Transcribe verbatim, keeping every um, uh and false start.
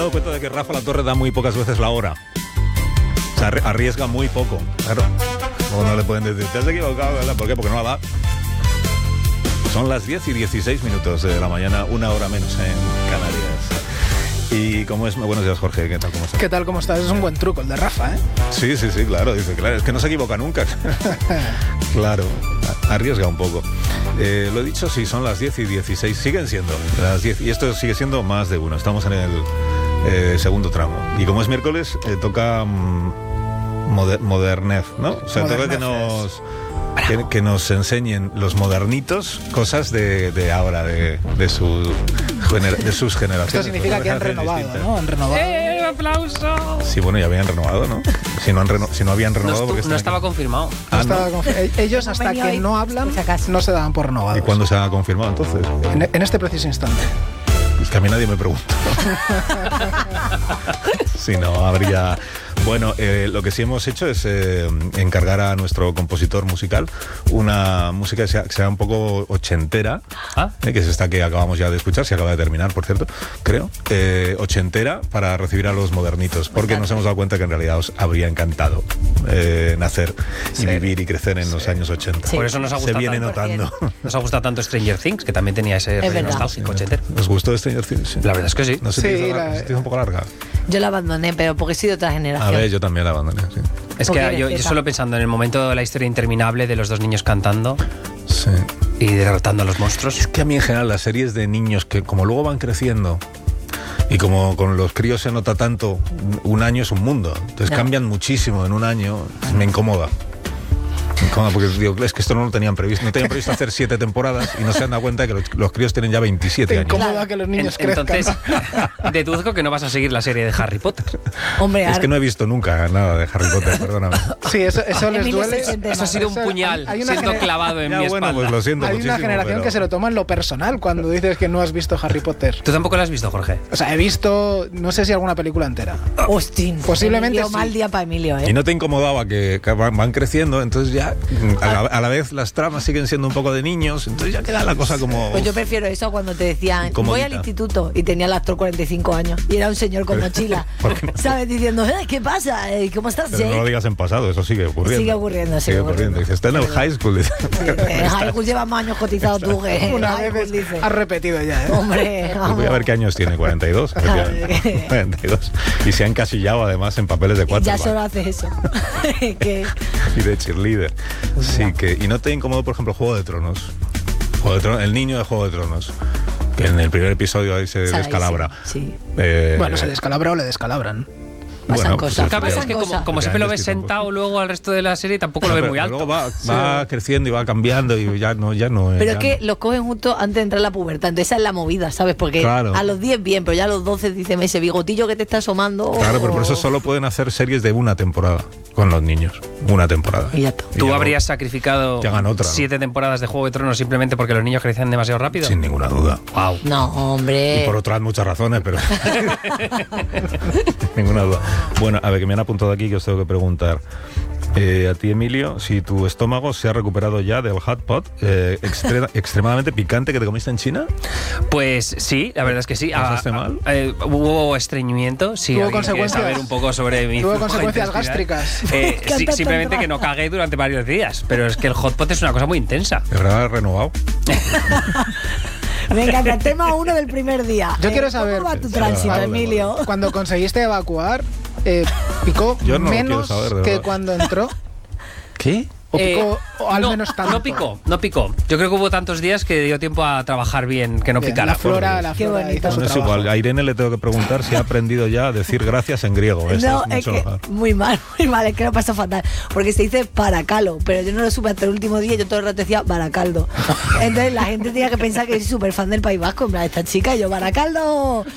dado cuenta de que Rafa La Torre da muy pocas veces la hora. O sea, arriesga muy poco. Claro. O no le pueden decir, te has equivocado, ¿verdad? ¿Por qué? Porque no la da. Son las diez y dieciséis minutos de la mañana, una hora menos en Canarias. Y como es... Buenos días, Jorge, ¿qué tal? ¿Cómo estás? ¿Qué tal? ¿Cómo estás? Es un buen truco el de Rafa, ¿eh? Sí, sí, sí, claro. Dice, claro, es que no se equivoca nunca. Claro, arriesga un poco. Eh, lo he dicho, sí, son las diez y dieciséis. Siguen siendo las diez. Y esto sigue siendo más de uno. Estamos en el eh, segundo tramo. Y como es miércoles, eh, toca um, moder, Modernez, ¿no? O sea, toca que nos... Que, que nos enseñen los modernitos cosas de, de ahora, de, de, su, de sus generaciones. Esto significa que han renovado, distintas. ¿no? Han renovado. ¡Eh, aplauso! Sí, bueno, ya habían renovado, ¿no? Si no, han reno, si no habían renovado... No, porque no estaba aquí. confirmado. No Ah, estaba ¿no? confi- Ellos hasta que no hablan no se daban por renovados. ¿Y cuándo se ha confirmado entonces? En, en este preciso instante. Es que a mí nadie me preguntó. Si no, habría... Bueno, eh, lo que sí hemos hecho es eh, encargar a nuestro compositor musical una música que sea, que sea un poco ochentera, ¿Ah? eh, que es esta que acabamos ya de escuchar, se acaba de terminar, por cierto, creo, eh, ochentera para recibir a los modernitos, porque nos hemos dado cuenta que en realidad os habría encantado eh, nacer y Sí. vivir y crecer en sí. los años ochenta. Sí. Por eso nos ha Se gustado viene tanto. notando. Nos ha gustado tanto Stranger Things, que también tenía ese rollo nostálgico ochentero. ¿Os gustó Stranger Things? Sí. La verdad es que sí. No sé, Sí, si hizo, la- se te hizo un poco larga. Yo la abandoné, pero porque soy de otra generación. A ver, yo también la abandoné, sí. Es Porque que eres yo, yo esa. solo pensando en el momento de la historia interminable de los dos niños cantando Sí. y derrotando a los monstruos. Es que a mí en general las series de niños que como luego van creciendo y como con los críos se nota tanto, un año es un mundo. Entonces No. cambian muchísimo en un año, me incomoda. Me incomoda porque digo, es que esto no lo tenían previsto. No tenían previsto hacer siete temporadas y no se han dado cuenta que los, los críos tienen ya veintisiete Te años. incomoda Claro. que los En- niños crezcan. Entonces, ¿no? deduzco que no vas a seguir la serie de Harry Potter. Hombre, Es ahora- que no he visto nunca nada de Harry Potter, perdóname. Sí, eso, eso les Emilio duele. se siente Eso ha sido un Eso- puñal hay una siendo gener- clavado en Ya, mi bueno, espalda. pues lo siento Hay muchísimo. una generación pero- que se lo toma en lo personal cuando dices que no has visto Harry Potter. ¿Tú tampoco lo has visto, Jorge? O sea, he visto, no sé si alguna película entera. Hostín. Posiblemente Emilio, sí. mal día para Emilio, ¿eh? ¿Y no te incomodaba que, que van, van creciendo? Entonces ya, a la, a la vez las tramas siguen siendo un poco de niños, entonces ya queda la cosa como... Pues yo prefiero eso a cuando te decían, Incomodita. voy al instituto y tenía el actor cuarenta y cinco años y era un señor con mochila, ¿Por qué no? ¿sabes? Diciendo, "Eh, ¿qué pasa? Eh, ¿Cómo estás, Pero no lo Jake?" digas en pasado, eso sigue ocurriendo. Sigue ocurriendo, sigue ocurriendo. Dice, está en el high school. Dice. En high school llevas más años cotizado tú que Una high vez school, dice. has repetido ya, ¿eh? Hombre, Pues vamos. voy a ver qué años tiene, cuarenta y dos. efectivamente. cuarenta y dos. Y se ha encasillado además en papeles de cuatro. Ya solo hace eso. Que- Y de cheerleader. Sí, que, y no te incomodó, por ejemplo, Juego de Tronos. Juego de Tronos, el niño de Juego de Tronos. Que en el primer episodio ahí se Sale, descalabra. Sí. Eh, Bueno, se descalabra o le descalabran. Pasan pues cosas. eso Claro, ya- es que como, cosas. como Ya siempre lo en ves este tiempo. sentado luego al resto de la serie, tampoco lo ves Pero- muy pero alto. Luego va, va creciendo y va cambiando y ya no, ya no. Pero ya es que no. los cogen justo antes de entrar a la pubertad. Entonces esa es la movida, ¿sabes? Porque Claro. a los diez bien, pero ya a los doce dicen ese bigotillo que te está asomando. Claro, pero por eso oh. solo pueden hacer series de una temporada con los niños. Una temporada. Y ya está. Y ¿Tú ya habrías no- sacrificado que hagan otra, ¿no? siete temporadas de Juego de Tronos simplemente porque los niños crecían demasiado rápido? Sin ninguna duda. Wow. No, hombre. Y por otras muchas razones, pero... Ninguna duda. Bueno, a ver, que me han apuntado aquí que os tengo que preguntar. Eh, a ti, Emilio, si tu estómago se ha recuperado ya del hot pot eh, extre- extremadamente picante que te comiste en China. Pues sí, la verdad es que sí. ¿Pasaste Ah, mal? eh, hubo estreñimiento. Sí, ¿Tuvo alguien quiere consecuencias? saber un poco sobre mi ¿Tuvo flujo consecuencias intestinal. gástricas? Eh, ¿Qué sí, tanto simplemente entraba? que no cagué durante varios días. Pero es que el hot pot es una cosa muy intensa. De verdad, renovado. Me encanta el tema uno del primer día. Yo Eh, quiero saber- ¿Cómo va tu Sí, tránsito, vale, Emilio? Cuando conseguiste evacuar, eh, picó Yo no lo quiero menos saber, de que verdad. cuando entró. ¿Qué? O picó, Eh, o al no, menos tanto. No picó, no picó. Yo creo que hubo tantos días que dio tiempo a trabajar bien, que no Bien, picara. la flora, la Qué flora bonito. hizo su No es trabajo. igual, a Irene le tengo que preguntar si ha aprendido ya a decir gracias en griego. Eso No, es es mucho que mejor. muy mal, muy mal, es que lo pasó fatal. Porque se dice paracalo, pero yo no lo supe hasta el último día y yo todo el rato decía baracaldo. Entonces la gente tenía que pensar que soy súper fan del País Vasco, en plan, esta chica, y yo, baracaldo.